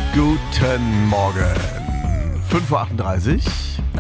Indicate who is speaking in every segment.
Speaker 1: Guten Morgen. 5.38 Uhr.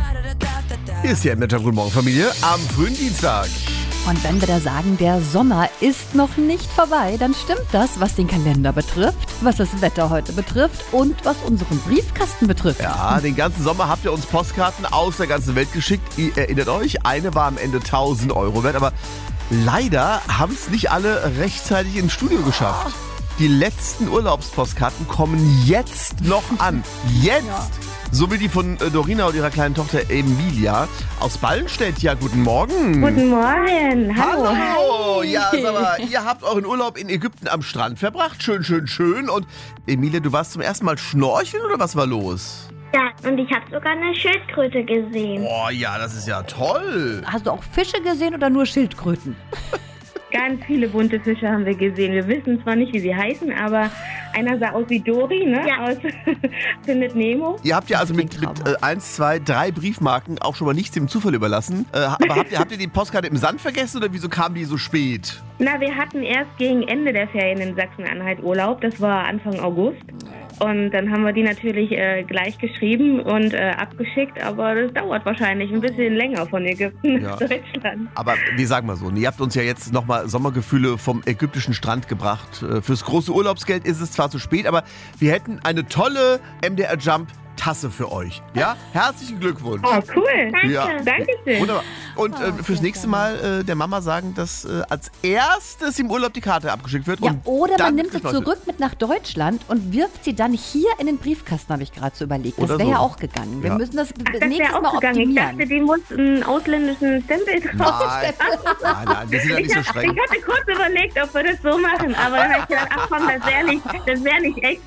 Speaker 1: Hier ist die MDR Guten Morgen Familie am frühen Dienstag.
Speaker 2: Und wenn wir da sagen, der Sommer ist noch nicht vorbei, dann stimmt das, was den Kalender betrifft, was das Wetter heute betrifft und was unseren Briefkasten betrifft.
Speaker 1: Ja, den ganzen Sommer habt ihr uns Postkarten aus der ganzen Welt geschickt. Ihr erinnert euch, eine war am Ende 1.000 Euro wert, aber leider haben es nicht alle rechtzeitig ins Studio geschafft. Die letzten Urlaubspostkarten kommen jetzt noch an. Jetzt! Ja. So wie die von Dorina und ihrer kleinen Tochter Emilia aus Ballenstedt. Ja, guten Morgen.
Speaker 3: Guten Morgen. Hallo.
Speaker 1: Hallo. Ja, sag mal, ihr habt euren Urlaub in Ägypten am Strand verbracht. Schön, schön, schön. Und Emilia, du warst zum ersten Mal schnorcheln oder was war los?
Speaker 3: Ja, und ich habe sogar eine Schildkröte gesehen.
Speaker 1: Oh ja, das ist ja toll.
Speaker 2: Hast du auch Fische gesehen oder nur Schildkröten?
Speaker 3: Ganz viele bunte Fische haben wir gesehen. Wir wissen zwar nicht, wie sie heißen, aber einer sah aus wie Dory, ne? Ja. Aus Findet Nemo.
Speaker 1: Ihr habt ja also mit 1, 2, 3 Briefmarken auch schon mal nichts dem Zufall überlassen. Aber habt ihr die Postkarte im Sand vergessen oder wieso kam die so spät?
Speaker 3: Na, wir hatten erst gegen Ende der Ferien in Sachsen-Anhalt Urlaub. Das war Anfang August. Und dann haben wir die natürlich gleich geschrieben und abgeschickt. Aber das dauert wahrscheinlich ein bisschen länger von Ägypten nach Deutschland.
Speaker 1: Aber wir sagen mal so, ihr habt uns ja jetzt nochmal Sommergefühle vom ägyptischen Strand gebracht. Fürs große Urlaubsgeld ist es zwar zu spät, aber wir hätten eine tolle MDR Jump Tasse für euch. Ja? Herzlichen Glückwunsch.
Speaker 3: Oh, cool. Danke.
Speaker 1: Ja.
Speaker 3: Dankeschön.
Speaker 1: Wunderbar. Und fürs nächste Mal der Mama sagen, dass als erstes im Urlaub die Karte abgeschickt wird.
Speaker 2: Ja,
Speaker 1: und
Speaker 2: oder man nimmt sie zurück mit nach Deutschland und wirft sie dann hier in den Briefkasten, habe ich gerade so überlegt. Das wäre ja auch gegangen. Wir müssen das nächstes Mal optimieren.
Speaker 3: Ich dachte, die muss einen ausländischen Stempel drauf.
Speaker 1: Nein, wir sind ja nicht so streng.
Speaker 3: Ich hatte kurz überlegt, ob wir das so machen, aber dann habe ich gedacht, ach komm, das wäre nicht echt.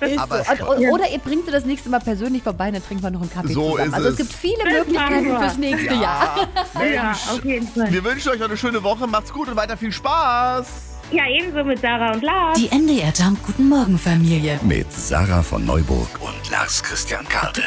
Speaker 2: Oder ihr bringt sie das nächste Mal persönlich vorbei, dann trinken wir noch einen Kaffee zusammen. Also es gibt viele
Speaker 3: das
Speaker 2: Möglichkeiten fürs nächste Jahr.
Speaker 1: Mensch,
Speaker 3: ja, auf jeden Fall.
Speaker 1: Wir wünschen euch noch eine schöne Woche. Macht's gut und weiter viel Spaß.
Speaker 3: Ja, ebenso mit Sarah und Lars.
Speaker 4: Die MDR Jump Guten Morgen Familie.
Speaker 5: Mit Sarah von Neuburg und Lars Christian Karte.